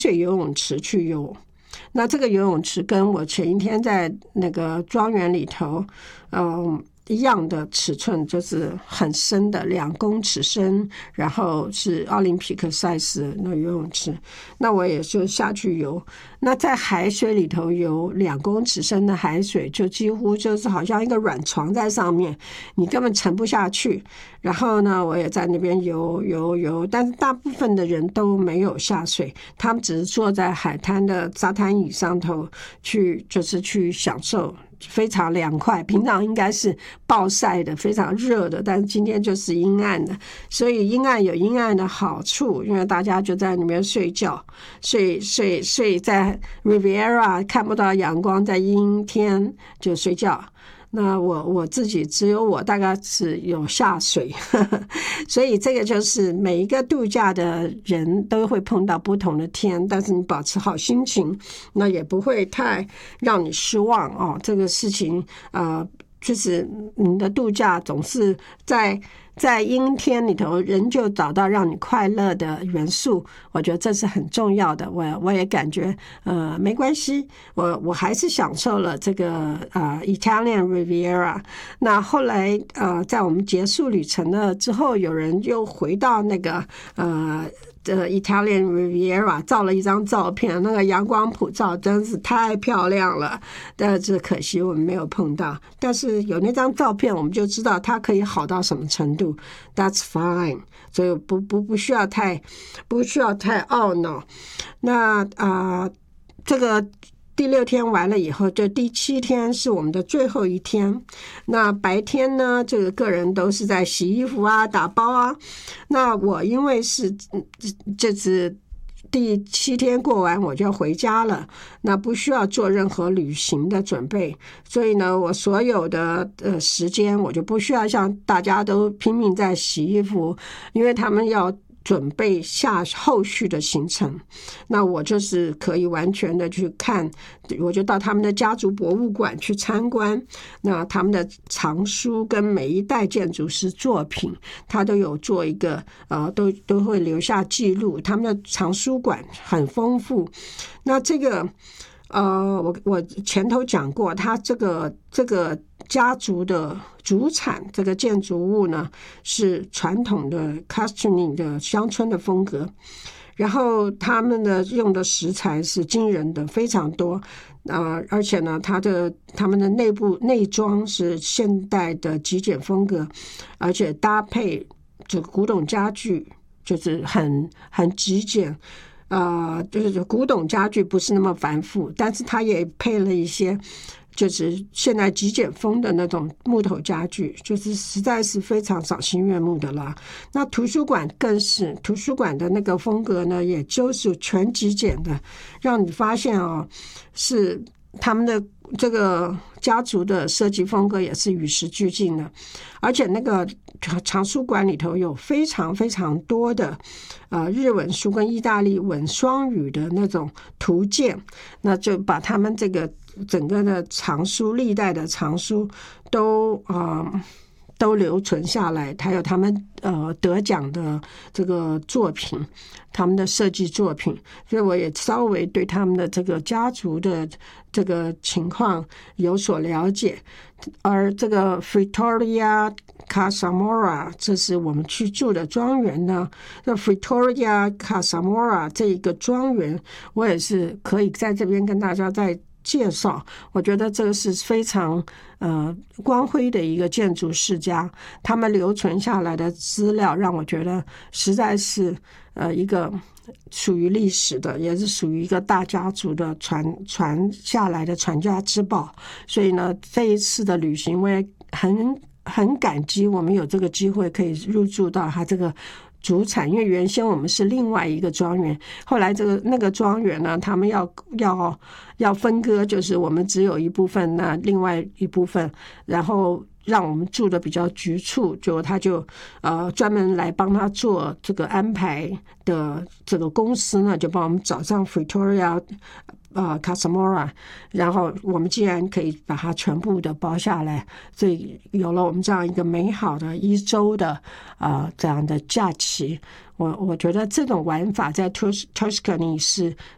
水游泳池去游。那这个游泳池跟我前一天在那个庄园里头一样的尺寸，就是很深的2公尺深，然后是奥林匹克赛事那游泳池。那我也就下去游，那在海水里头游2公尺深的海水，就几乎就是好像一个软床在上面，你根本沉不下去。然后呢，我也在那边游，但是大部分的人都没有下水，他们只是坐在海滩的沙滩椅上头就是去享受。非常凉快，平常应该是暴晒的，非常热的，但是今天就是阴暗的，所以阴暗有阴暗的好处，因为大家就在里面睡觉，睡在 Riviera 看不到阳光，在阴天就睡觉。那我自己只有我大概是有下水所以这个就是每一个度假的人都会碰到不同的天，但是你保持好心情，那也不会太让你失望哦。这个事情就是你的度假总是在阴天里头人就找到让你快乐的元素，我觉得这是很重要的。我也感觉没关系，我还是享受了这个Italian Riviera。 那后来在我们结束旅程了之后，有人又回到那个Italian Riviera 照了一张照片，那个阳光普照真是太漂亮了，但是可惜我们没有碰到，但是有那张照片我们就知道它可以好到什么程度。 That's fine， 所以不需要太懊恼。那这个第6天完了以后，就第7天是我们的最后一天。那白天呢，这个个人都是在洗衣服啊、打包啊。那我因为是这次第7天过完我就要回家了，那不需要做任何旅行的准备，所以呢，我所有的时间我就不需要像大家都拼命在洗衣服，因为他们要准备后续的行程。那我就是可以完全的去看，我就到他们的家族博物馆去参观，那他们的藏书跟每一代建筑师作品他都有做一个都会留下记录，他们的藏书馆很丰富。那这个我前头讲过，他这个家族的主产这个建筑物呢是传统的 Tuscany 的乡村的风格，然后他们的用的食材是惊人的，非常多而且呢他们的内装是现代的极简风格，而且搭配这个古董家具就是很极简。就是古董家具不是那么繁复，但是它也配了一些就是现在极简风的那种木头家具，就是实在是非常赏心悦目的啦。那图书馆更是，图书馆的那个风格呢，也就是全极简的，让你发现是他们的这个家族的设计风格也是与时俱进的。而且那个藏书馆里头有非常非常多的日文书跟意大利文双语的那种图鉴，那就把他们这个整个的藏书历代的藏书都留存下来，还有他们得奖的这个作品，他们的设计作品，所以我也稍微对他们的这个家族的这个情况有所了解。而这个 Vittoria Casamora 这是我们去住的庄园呢，那 Vittoria Casamora 这一个庄园我也是可以在这边跟大家再介绍。我觉得这个是非常光辉的一个建筑世家，他们留存下来的资料让我觉得实在是一个属于历史的，也是属于一个大家族的传下来的传家之宝。所以呢，这一次的旅行我也很感激我们有这个机会可以入住到他这个主产，因为原先我们是另外一个庄园，后来那个庄园呢，他们要分割，就是我们只有一部分，那另外一部分，然后让我们住的比较局促，他就专门来帮他做这个安排的这个公司呢，就帮我们找上 Vittoria Casamora， 然后我们既然可以把它全部的包下来，所以有了我们这样一个美好的1周的这样的假期。我觉得这种玩法在 Tuscany 是